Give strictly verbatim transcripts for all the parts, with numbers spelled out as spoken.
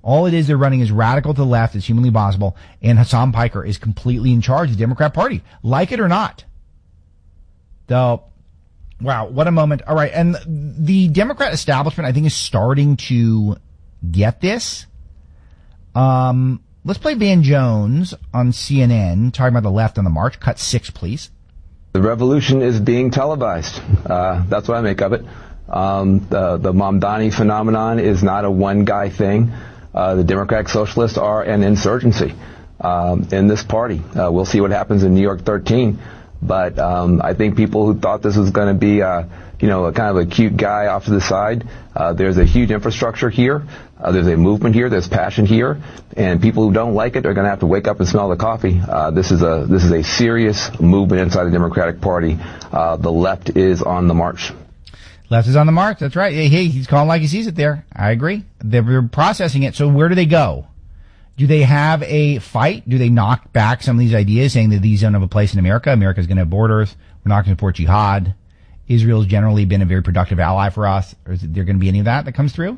All it is, they're running as radical to the left as humanly possible, and Hassan Piker is completely in charge of the Democrat Party, like it or not. So, wow, what a moment. All right, and the Democrat establishment, I think, is starting to get this. Um, let's play Van Jones on C N N, talking about the left on the march. Cut six, please. The revolution is being televised. Uh, that's what I make of it. Um, the, the Mamdani phenomenon is not a one-guy thing. Uh, the Democratic Socialists are an insurgency um, in this party. Uh, we'll see what happens in New York thirteen. But um, I think people who thought this was going to be, uh, you know, a kind of a cute guy off to the side, uh, there's a huge infrastructure here. Uh, there's a movement here. There's passion here. And people who don't like it are going to have to wake up and smell the coffee. Uh, this is a this is a serious movement inside the Democratic Party. Uh, the left is on the march. Left is on the march. That's right. Hey, hey, he's calling like he sees it there. I agree. They're processing it. So where do they go? Do they have a fight? Do they knock back some of these ideas, saying that these don't have a place in America? America's going to have borders. We're not going to support jihad. Israel's generally been a very productive ally for us. Or is there going to be any of that that comes through?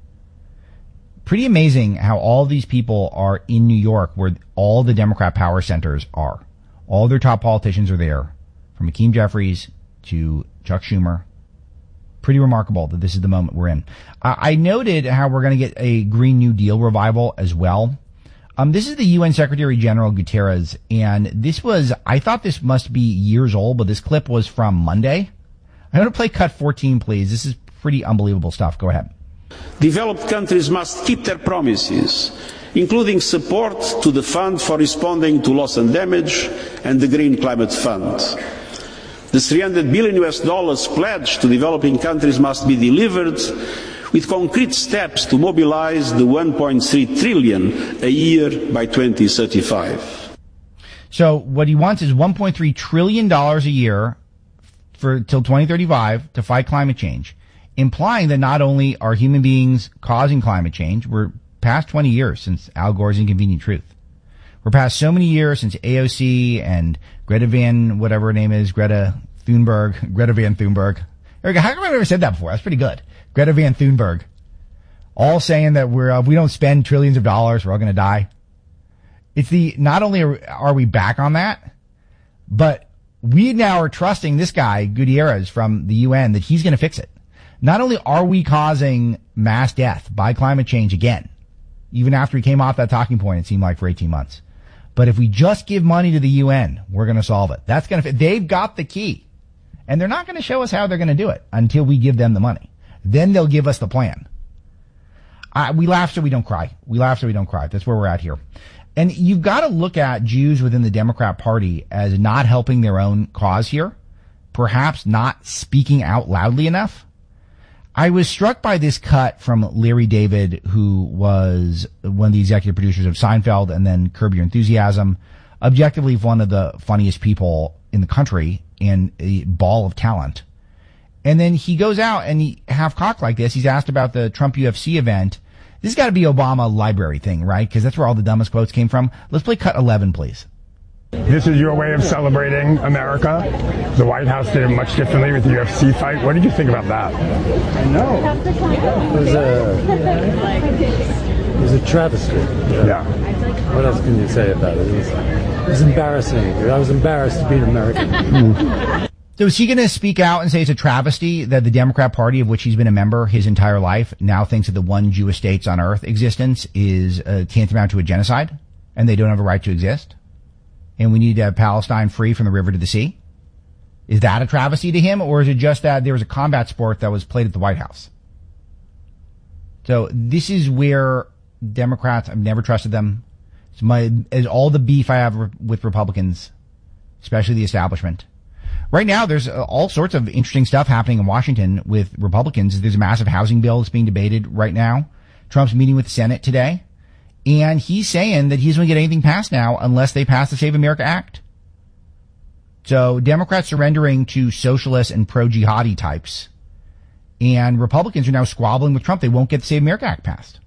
Pretty amazing how all these people are in New York, where all the Democrat power centers are. All their top politicians are there, from Hakeem Jeffries to Chuck Schumer. Pretty remarkable that this is the moment we're in. Uh, I noted how we're going to get a Green New Deal revival as well. Um, this is the U N Secretary General Guterres, and this was, I thought this must be years old, but this clip was from Monday. I'm going to play cut fourteen, please. This is pretty unbelievable stuff. Go ahead. Developed countries must keep their promises, including support to the Fund for Responding to Loss and Damage and the Green Climate Fund. The three hundred billion U S dollars pledged to developing countries must be delivered with concrete steps to mobilize the one point three trillion a year by twenty thirty-five. So what he wants is one point three trillion dollars a year for till twenty thirty-five to fight climate change, implying that not only are human beings causing climate change, we're past twenty years since Al Gore's Inconvenient Truth. We're past so many years since A O C and Greta Van, whatever her name is, Greta Thunberg, Greta Van Thunberg. Erica, how come I've never said that before? That's pretty good. Greta Van Thunberg. All saying that we're, uh, we don't spend trillions of dollars, we're all going to die. It's the, not only are, are we back on that, but we now are trusting this guy, Gutierrez from the U N, that he's going to fix it. Not only are we causing mass death by climate change again, even after he came off that talking point, it seemed like for eighteen months. But if we just give money to the U N, we're going to solve it. That's going to fit. They've got the key. And they're not going to show us how they're going to do it until we give them the money. Then they'll give us the plan. Uh, we laugh so we don't cry. We laugh so we don't cry. That's where we're at here. And you've got to look at Jews within the Democrat Party as not helping their own cause here. Perhaps not speaking out loudly enough. I was struck by this cut from Larry David, who was one of the executive producers of Seinfeld and then Curb Your Enthusiasm. Objectively one of the funniest people in the country and a ball of talent. And then he goes out and he half-cocked like this. He's asked about the Trump U F C event. This has got to be Obama library thing, right? Because that's where all the dumbest quotes came from. Let's play cut eleven, please. This is your way of celebrating America. The White House did it much differently with the U F C fight. What did you think about that? I know. It was a, it was a travesty. Yeah. yeah. What else can you say about it? It was, it was embarrassing. I was embarrassed to be an American. Mm. So is he going to speak out and say it's a travesty that the Democrat Party, of which he's been a member his entire life, now thinks that the one Jewish states on earth existence is uh, tantamount to a genocide and they don't have a right to exist? And we need to have Palestine free from the river to the sea? Is that a travesty to him, or is it just that there was a combat sport that was played at the White House? So this is where Democrats, I've never trusted them. It's my, is all the beef I have with Republicans, especially the establishment. Right now, there's all sorts of interesting stuff happening in Washington with Republicans. There's a massive housing bill that's being debated right now. Trump's meeting with the Senate today. And he's saying that he doesn't get anything passed now unless they pass the Save America Act. So Democrats surrendering to socialists and pro-jihadi types. And Republicans are now squabbling with Trump. They won't get the Save America Act passed.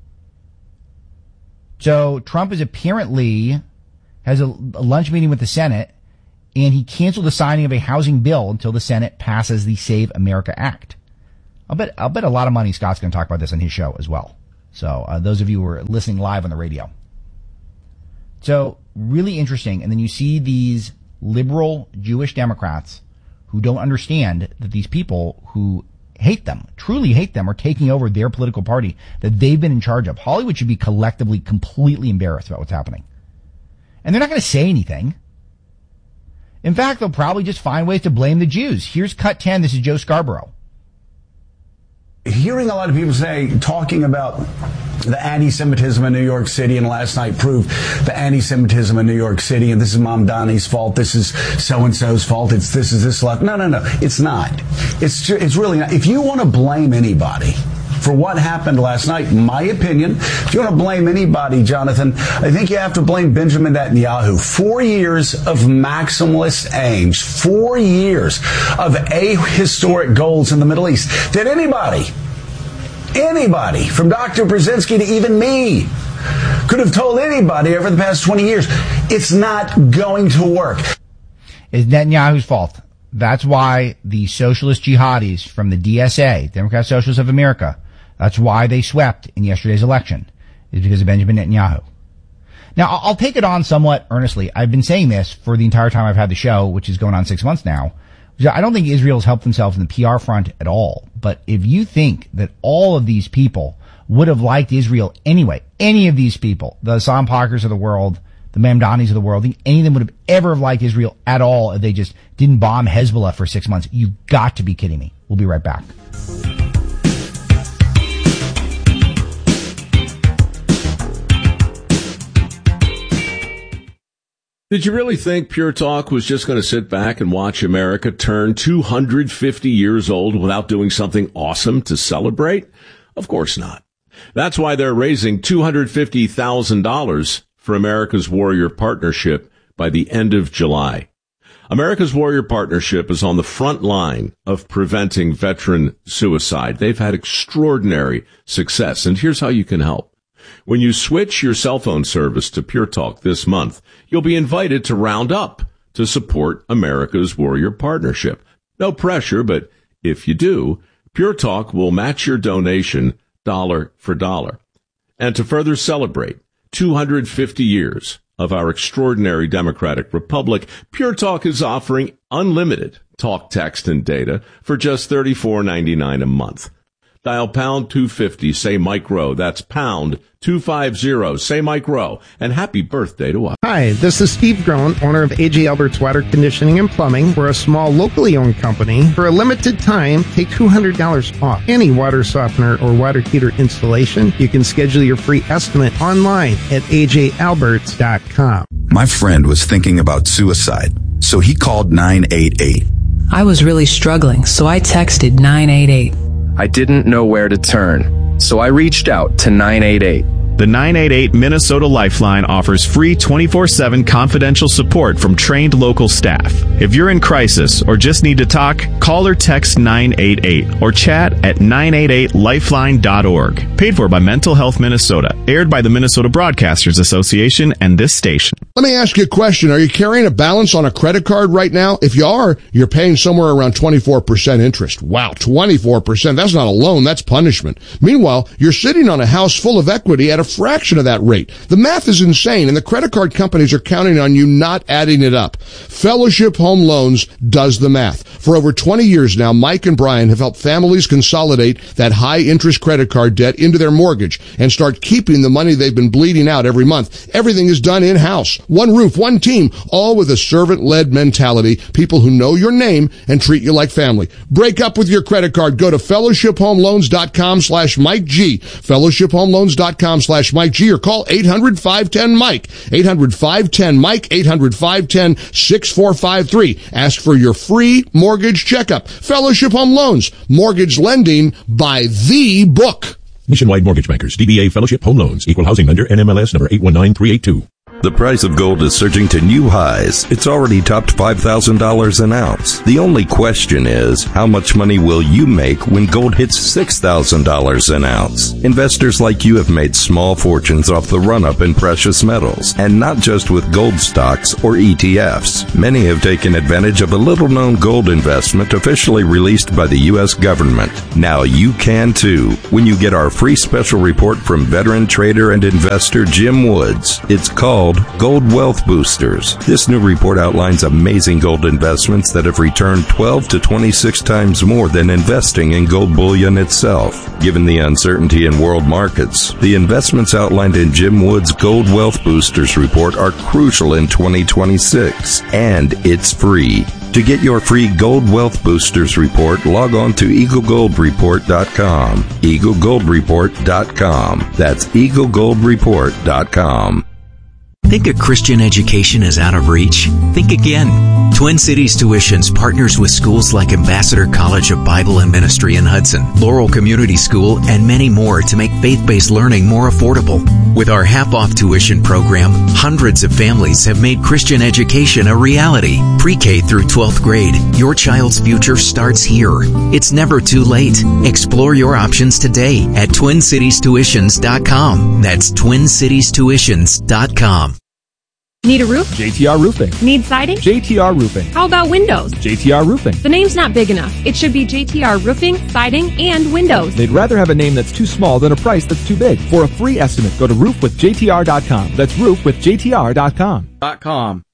So Trump is apparently has a, a lunch meeting with the Senate, and he canceled the signing of a housing bill until the Senate passes the Save America Act. I'll bet, I'll bet a lot of money Scott's going to talk about this on his show as well. So uh, those of you who are listening live on the radio. So really interesting. And then you see these liberal Jewish Democrats who don't understand that these people who hate them, truly hate them, are taking over their political party that they've been in charge of. Hollywood should be collectively completely embarrassed about what's happening. And they're not going to say anything. In fact, they'll probably just find ways to blame the Jews. Here's cut ten. This is Joe Scarborough. Hearing a lot of people say, talking about the anti-Semitism in New York City, and last night proved the anti-Semitism in New York City, and this is Mamdani's fault, this is so-and-so's fault, it's this is this left. No, no, no, it's not. It's, it's really not. If you want to blame anybody for what happened last night, my opinion, if you want to blame anybody, Jonathan, I think you have to blame Benjamin Netanyahu. Four years of maximalist aims, four years of ahistoric goals in the Middle East. Did anybody, anybody, from Doctor Brzezinski to even me, could have told anybody over the past twenty years, it's not going to work? It's Netanyahu's fault. That's why the socialist jihadis from the D S A, Democratic Socialists of America, that's why they swept in yesterday's election, is because of Benjamin Netanyahu. Now, I'll take it on somewhat earnestly. I've been saying this for the entire time I've had the show, which is going on six months now. I don't think Israel's helped themselves in the P R front at all. But if you think that all of these people would have liked Israel anyway, any of these people, the Assam Parkers of the world, the Mamdanis of the world, think any of them would have ever have liked Israel at all if they just didn't bomb Hezbollah for six months. You've got to be kidding me. We'll be right back. Did you really think Pure Talk was just going to sit back and watch America turn two hundred fifty years old without doing something awesome to celebrate? Of course not. That's why they're raising two hundred fifty thousand dollars for America's Warrior Partnership by the end of July. America's Warrior Partnership is on the front line of preventing veteran suicide. They've had extraordinary success, and here's how you can help. When you switch your cell phone service to Pure Talk this month, you'll be invited to round up to support America's Warrior Partnership. No pressure, but if you do, Pure Talk will match your donation dollar for dollar. And to further celebrate two hundred fifty years of our extraordinary democratic republic, Pure Talk is offering unlimited talk, text, and data for just thirty-four ninety-nine a month. Dial pound two fifty, say Mike Rowe. That's pound two fifty, say Mike Rowe. And happy birthday to us. Hi, this is Steve Groen, owner of A J Albert's Water Conditioning and Plumbing. We're a small, locally owned company. For a limited time, take two hundred dollars off any water softener or water heater installation. You can schedule your free estimate online at A J alberts dot com. My friend was thinking about suicide, so he called nine eight eight. I was really struggling, so I texted nine eight eight. I didn't know where to turn, so I reached out to nine eight eight. The nine eight eight Minnesota Lifeline offers free twenty-four seven confidential support from trained local staff. If you're in crisis or just need to talk, call or text nine eight eight or chat at nine eight eight lifeline dot org. Paid for by Mental Health Minnesota. Aired by the Minnesota Broadcasters Association and this station. Let me ask you a question. Are you carrying a balance on a credit card right now? If you are, you're paying somewhere around twenty-four percent interest. Wow, twenty-four percent. That's not a loan, that's punishment. Meanwhile, you're sitting on a house full of equity at a fraction of that rate. The math is insane, and the credit card companies are counting on you not adding it up. Fellowship Home Loans does the math. For over twenty years now, Mike and Brian have helped families consolidate that high-interest credit card debt into their mortgage and start keeping the money they've been bleeding out every month. Everything is done in-house. One roof, one team, all with a servant-led mentality, people who know your name and treat you like family. Break up with your credit card. Go to fellowship home loans dot com slash Mike G, fellowship home loans dot com slash Mike G, or call eight hundred five one zero Mike, eight hundred five one zero Mike, eight hundred five one zero six four five three. Ask for your free mortgage checkup. Fellowship Home Loans, mortgage lending by the book. Nationwide Mortgage Bankers, D B A Fellowship Home Loans, Equal Housing Lender, N M L S number eight one nine three eight two. The price of gold is surging to new highs. It's already topped five thousand dollars an ounce. The only question is, how much money will you make when gold hits six thousand dollars an ounce? Investors like you have made small fortunes off the run-up in precious metals, and not just with gold stocks or E T Fs. Many have taken advantage of a little-known gold investment officially released by the U S government. Now you can too, when you get our free special report from veteran trader and investor Jim Woods. It's called Gold Wealth Boosters. This new report outlines amazing gold investments that have returned twelve to twenty-six times more than investing in gold bullion itself. Given the uncertainty in world markets, the investments outlined in Jim Woods' Gold Wealth Boosters report are crucial in twenty twenty-six, and it's free. To get your free Gold Wealth Boosters report, log on to eagle gold report dot com. eagle gold report dot com. That's eagle gold report dot com. Think a Christian education is out of reach? Think again. Twin Cities Tuitions partners with schools like Ambassador College of Bible and Ministry in Hudson, Laurel Community School, and many more to make faith-based learning more affordable. With our half-off tuition program, hundreds of families have made Christian education a reality. Pre-K through twelfth grade, your child's future starts here. It's never too late. Explore your options today at twin cities tuitions dot com. That's twin cities tuitions dot com. Need a roof? J T R Roofing. Need siding? J T R Roofing. How about windows? J T R Roofing. The name's not big enough. It should be J T R Roofing, Siding, and Windows. They'd rather have a name that's too small than a price that's too big. For a free estimate, go to roof with J T R dot com. That's roof with J T R dot com. .com.